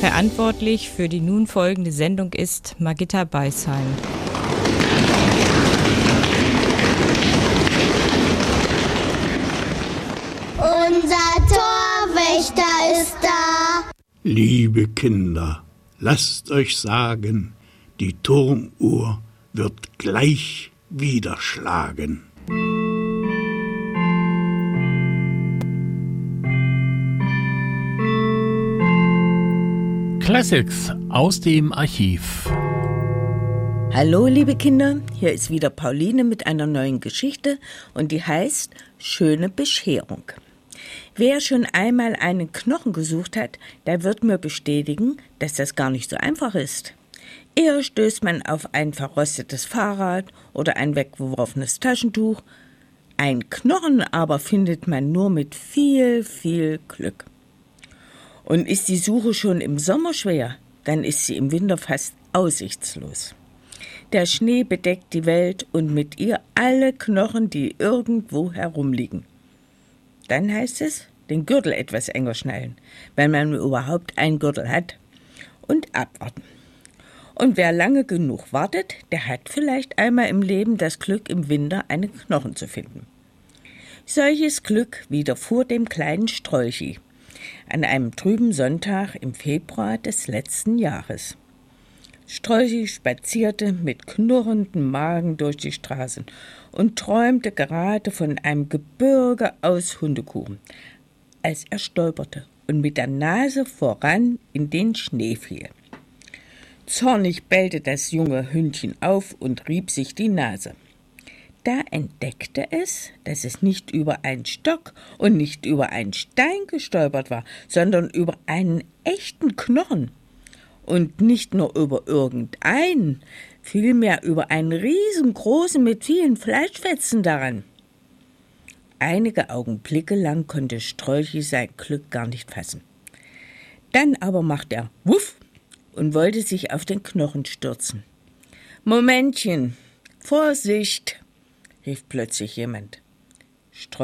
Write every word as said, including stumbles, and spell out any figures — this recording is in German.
Verantwortlich für die nun folgende Sendung ist Margitta Beisheim. Unser Torwächter ist da. Liebe Kinder, lasst euch sagen, die Turmuhr wird gleich wieder schlagen. Classics aus dem Archiv. Hallo liebe Kinder, hier ist wieder Pauline mit einer neuen Geschichte und die heißt Schöne Bescherung. Wer schon einmal einen Knochen gesucht hat, der wird mir bestätigen, dass das gar nicht so einfach ist. Eher stößt man auf ein verrostetes Fahrrad oder ein weggeworfenes Taschentuch. Ein Knochen aber findet man nur mit viel, viel Glück. Und ist die Suche schon im Sommer schwer, dann ist sie im Winter fast aussichtslos. Der Schnee bedeckt die Welt und mit ihr alle Knochen, die irgendwo herumliegen. Dann heißt es, den Gürtel etwas enger schnallen, wenn man überhaupt einen Gürtel hat, und abwarten. Und wer lange genug wartet, der hat vielleicht einmal im Leben das Glück, im Winter einen Knochen zu finden. Solches Glück widerfuhr dem kleinen Strolchi an einem trüben Sonntag im Februar des letzten Jahres. Strolchi spazierte mit knurrendem Magen durch die Straßen und träumte gerade von einem Gebirge aus Hundekuchen, als er stolperte und mit der Nase voran in den Schnee fiel. Zornig bellte das junge Hündchen auf und rieb sich die Nase. Da entdeckte es, dass es nicht über einen Stock und nicht über einen Stein gestolpert war, sondern über einen echten Knochen. Und nicht nur über irgendeinen, vielmehr über einen riesengroßen mit vielen Fleischfetzen daran. Einige Augenblicke lang konnte Strolchi sein Glück gar nicht fassen. Dann aber machte er Wuff und wollte sich auf den Knochen stürzen. »Momentchen, Vorsicht«, rief plötzlich jemand.